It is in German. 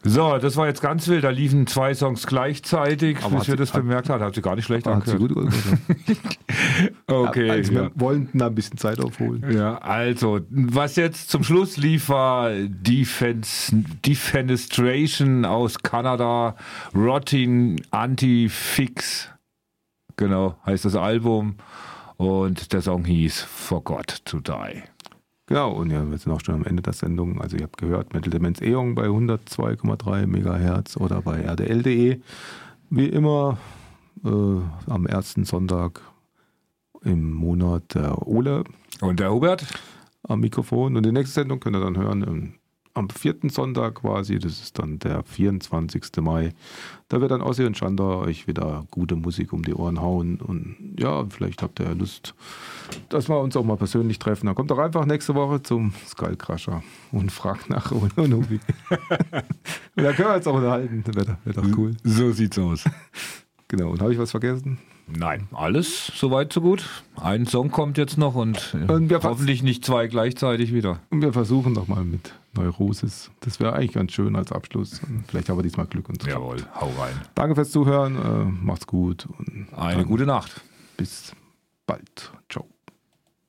So, das war jetzt ganz wild. Da liefen 2 Songs gleichzeitig, Aber bis wir das bemerkt haben. Hat sie gar nicht schlecht Hat sie angehört. gut gehört. Okay. Also ja. wir wollten da ein bisschen Zeit aufholen. Ja, also, was jetzt zum Schluss lief, war Defenestration aus Kanada, Rotting Anti-Fix. Genau, heißt das Album. Und der Song hieß Forgot to Die. Genau, und ja, wir sind auch schon am Ende der Sendung. Also ihr habt gehört, Metal Demenz Eon bei 102,3 MHz oder bei rdl.de. Wie immer am ersten Sonntag im Monat der Ole Und der Hubert? am Mikrofon. Und die nächste Sendung könnt ihr dann hören am 4. Sonntag quasi. Das ist dann der 24. Mai. Da wird dann Ossi und Chanda euch wieder gute Musik um die Ohren hauen. Und ja, vielleicht habt ihr ja Lust, dass wir uns auch mal persönlich treffen. Dann kommt doch einfach nächste Woche zum Skullcrusher und fragt nach Onobi. Und dann können wir uns auch unterhalten. Das wäre doch cool. So sieht's aus. Genau. Und habe ich was vergessen? Nein, alles soweit so gut. Ein Song kommt jetzt noch und wir hoffentlich nicht 2 gleichzeitig wieder. Und wir versuchen doch mal mit Neurosis. Das wäre eigentlich ganz schön als Abschluss. Und vielleicht haben wir diesmal Glück und Jawohl, hau rein. Danke fürs Zuhören. Macht's gut. Und Eine gute Nacht. bis bald. Ciao.